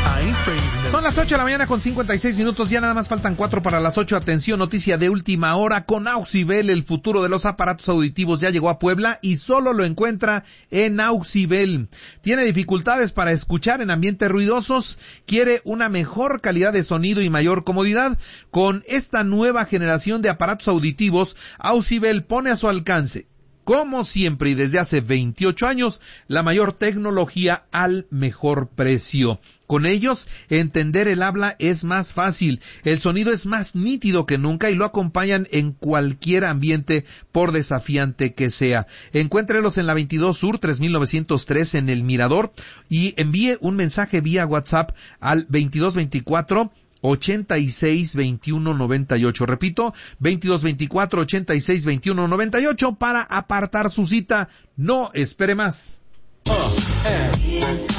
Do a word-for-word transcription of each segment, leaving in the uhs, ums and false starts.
Son las ocho de la mañana con cincuenta y seis minutos, ya nada más faltan cuatro para las ocho. Atención, noticia de última hora. Con Auxibel, el futuro de los aparatos auditivos ya llegó a Puebla y solo lo encuentra en Auxibel. Tiene dificultades para escuchar en ambientes ruidosos, quiere una mejor calidad de sonido y mayor comodidad. Con esta nueva generación de aparatos auditivos, Auxibel pone a su alcance, como siempre y desde hace veintiocho años, la mayor tecnología al mejor precio. Con ellos, entender el habla es más fácil, el sonido es más nítido que nunca y lo acompañan en cualquier ambiente, por desafiante que sea. Encuéntrelos en la veintidós Sur, tres mil novecientos tres en El Mirador, y envíe un mensaje vía WhatsApp al veintidós veinticuatro ochenta y seis veintiuno noventa y ocho. Repito, veintidós veinticuatro ochenta y seis veintiuno noventa y ocho para apartar su cita. No espere más. Oh, eh.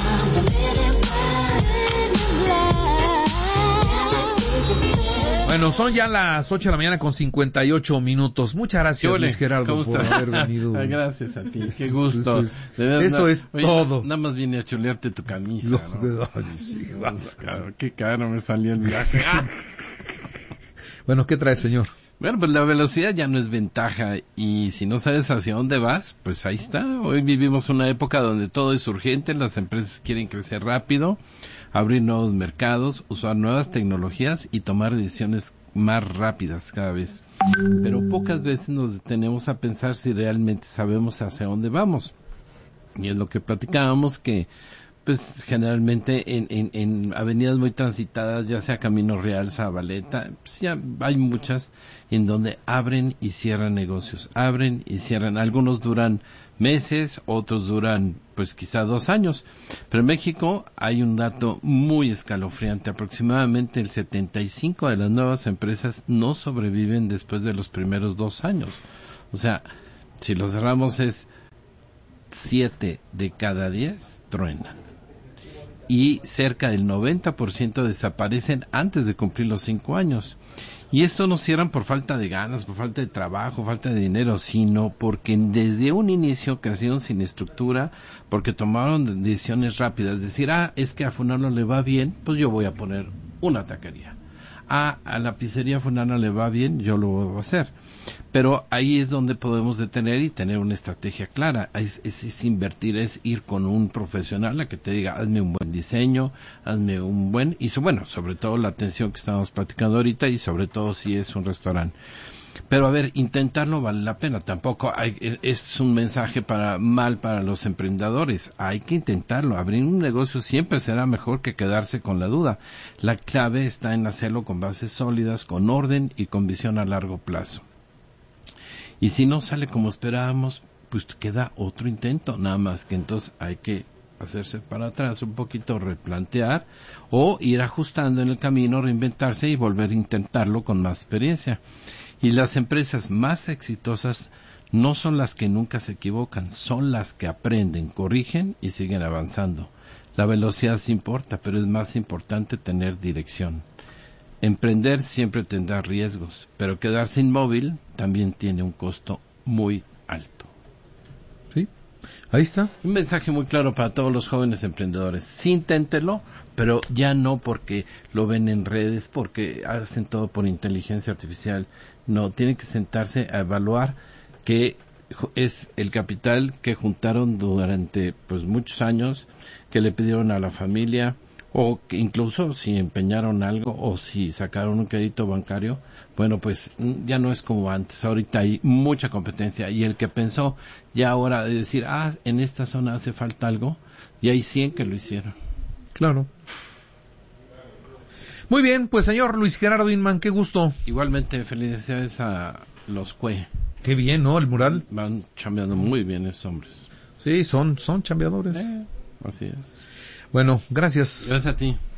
Bueno, son ya las ocho de la mañana con cincuenta y ocho minutos. Muchas gracias, Ole, Luis Gerardo, por haber venido. Gracias a ti, qué gusto. Eso es, verdad, eso no, es oye, todo. Nada más vine a chulearte tu camisa, ¿no? No, sí, Pues, claro, qué caro me salió el viaje. Bueno, ¿qué trae, señor? Bueno, pues la velocidad ya no es ventaja y si no sabes hacia dónde vas, pues ahí está. Hoy vivimos una época donde todo es urgente, las empresas quieren crecer rápido, abrir nuevos mercados, usar nuevas tecnologías y tomar decisiones más rápidas cada vez. Pero pocas veces nos detenemos a pensar si realmente sabemos hacia dónde vamos. Y es lo que platicábamos, que pues generalmente en, en, en avenidas muy transitadas, ya sea Camino Real, Zabaleta, pues ya hay muchas en donde abren y cierran negocios, abren y cierran. Algunos duran meses, otros duran pues quizá dos años. Pero en México hay un dato muy escalofriante, aproximadamente el setenta y cinco de las nuevas empresas no sobreviven después de los primeros dos años. O sea, si lo cerramos es siete de cada diez truenan. Y cerca del noventa por ciento desaparecen antes de cumplir los cinco años. Y esto no cierran por falta de ganas, por falta de trabajo, falta de dinero, sino porque desde un inicio crecieron sin estructura, porque tomaron decisiones rápidas. Decir, ah, es que a fulano le va bien, pues yo voy a poner una taquería. Ah, a la pizzería fulana le va bien, yo lo voy a hacer. Pero ahí es donde podemos detener y tener una estrategia clara. Es, es, es invertir, es ir con un profesional a que te diga, hazme un buen diseño, hazme un buen, y so, bueno, sobre todo la atención que estamos platicando ahorita y sobre todo si es un restaurante. Pero a ver, intentarlo vale la pena. Tampoco hay, es un mensaje para mal para los emprendedores. Hay que intentarlo. Abrir un negocio siempre será mejor que quedarse con la duda. La clave está en hacerlo con bases sólidas, con orden y con visión a largo plazo. Y si no sale como esperábamos, pues queda otro intento. Nada más que entonces hay que hacerse para atrás un poquito, replantear o ir ajustando en el camino, reinventarse y volver a intentarlo con más experiencia. Y las empresas más exitosas no son las que nunca se equivocan, son las que aprenden, corrigen y siguen avanzando. La velocidad sí importa, pero es más importante tener dirección. Emprender siempre tendrá riesgos, pero quedarse inmóvil también tiene un costo muy alto. Sí, ahí está. Un mensaje muy claro para todos los jóvenes emprendedores. Sí, inténtelo, pero ya no porque lo ven en redes, porque hacen todo por inteligencia artificial. No, tienen que sentarse a evaluar qué es el capital que juntaron durante pues muchos años, que le pidieron a la familia, o que incluso si empeñaron algo o si sacaron un crédito bancario. Bueno, pues ya no es como antes. Ahorita hay mucha competencia y el que pensó ya ahora de decir, ah, en esta zona hace falta algo, y hay cien que lo hicieron. Claro. Muy bien, pues señor Luis Gerardo Inman, qué gusto. Igualmente, felicidades a los C U E. Qué bien, ¿no? El mural. Van chambeando muy bien esos hombres. Sí, son, son chambeadores. Eh, así es. Bueno, gracias. Gracias a ti.